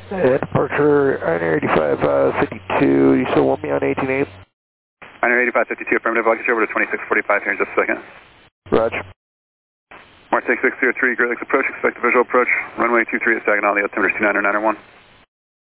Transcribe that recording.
Departure, Ryanair 8552, you still want me on 18.8? Ryanair 8552, affirmative, I'll get you over to 2645 here in just a second. Roger. Mark 6603, Great Lakes approach, expect a visual approach, runway 23 at Saginaw, the altimeter is 290901.